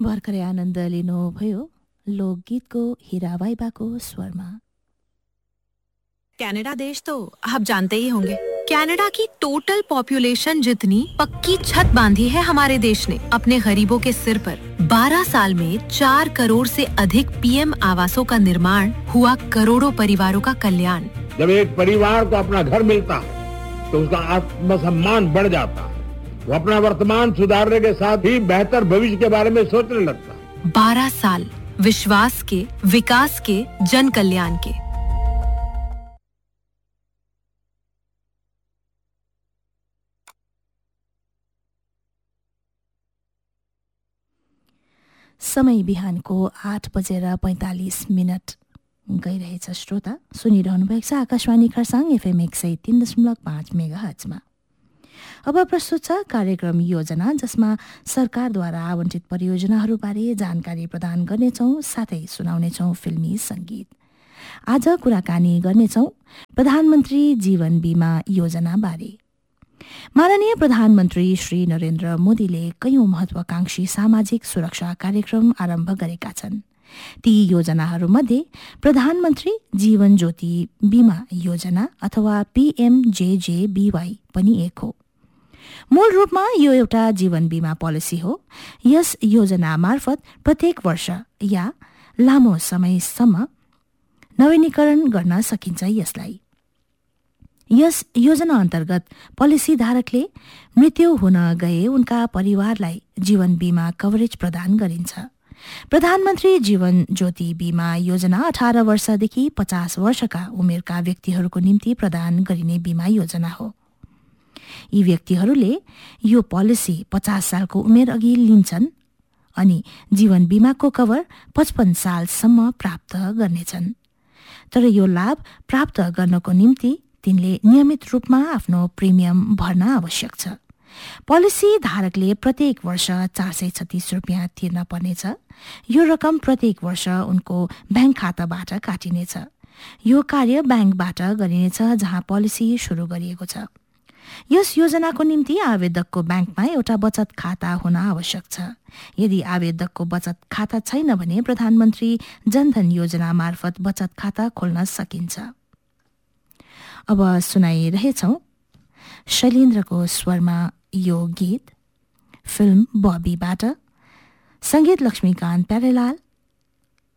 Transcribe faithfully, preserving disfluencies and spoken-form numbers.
भर्खरै आनन्द लिनुभयो लोकगीतको हीराबाईबाको स्वरमा। कनाडा देश तो आप जानते ही होंगे। कनाडा की टोटल पॉपुलेशन जितनी पक्की छत बांधी है हमारे देश ने अपने गरीबों के सिर पर। बारह साल में चार करोड़ से अधिक पीएम आवासों का निर्माण हुआ, करोड़ों परिवारों का कल्याण। जब एक परिवार को अपना घर मिलता है तो उसका आत्मसम्मान बढ़ जाता है। वो अपना वर्तमान सुधारने के साथ ही बेहतर भविष्य के बारे में सोचने लगता है। बारह साल विश्वास के, विकास के, जन कल्याण के। समय बिहानको आठ बजेर पैंतालिस मिनट गइरहेछ। श्रोता सुनिरहनु भएको छ आकाशवाणी खरसाङ एफएम एक सय तीन दशमलव पाँच मेगा हर्जमा। अब प्रस्तुत छ कार्यक्रम योजना, जसमा सरकारद्वारा आवन्टित परियोजनाहरूबारे जानकारी प्रदान गर्नेछौँ, साथै सुनाउनेछौँ फिल्मी सङ्गीत। आज कुराकानी गर्नेछौँ प्रधानमन्त्री जीवन बिमा योजनाबारे। माननीय प्रधानमन्त्री श्री नरेन्द्र मोदीले कयौं महत्वाकांक्षी सामाजिक सुरक्षा कार्यक्रम आरम्भ गरेका छन्। ती योजनाहरूमध्ये प्रधानमन्त्री जीवन ज्योति बिमा योजना अथवा पीएमजेजेबीवाई पनि एक हो। मूल रूपमा यो एउटा जीवन बिमा पोलिसी हो। यस योजना मार्फत प्रत्येक वर्ष या लामो समयसम्म नवीनीकरण गर्न सकिन्छ। यसलाई यस योजना अन्तर्गत पोलिसी धारकले मृत्यु हुन गए उनका परिवारलाई जीवन बिमा कभरेज प्रदान गरिन्छ। प्रधानमन्त्री जीवन ज्योति बिमा योजना अठार वर्षदेखि पचास वर्षका उमेरका व्यक्तिहरूको निम्ति प्रदान गरिने बिमा योजना हो। यी व्यक्तिहरूले यो पोलिसी पचास सालको उमेर अघि लिन्छन् अनि जीवन बिमाको कभर पचपन्न सालसम्म प्राप्त गर्नेछन्। तर यो लाभ प्राप्त गर्नको निम्ति तिनले नियमित रूपमा आफ्नो प्रिमियम भर्न आवश्यक छ। पोलिसी धारकले प्रत्येक वर्ष चार सय छत्तीस रुपियाँ तिर्न पर्नेछ। यो रकम प्रत्येक वर्ष उनको ब्याङ्क खाताबाट काटिनेछ। यो कार्य ब्याङ्कबाट गरिनेछ जहाँ पोलिसी सुरु गरिएको छ। यस योजनाको निम्ति आवेदकको ब्याङ्कमा एउटा बचत खाता हुन आवश्यक छ। यदि आवेदकको बचत खाता छैन भने प्रधानमन्त्री जनधन योजना मार्फत बचत खाता खोल्न सकिन्छ। अब सुनाइरहेछौँ शैलेन्द्रको स्वरमा यो गीत फिल्म बबीबाट। सङ्गीत लक्ष्मीकान्त प्यारेलाल,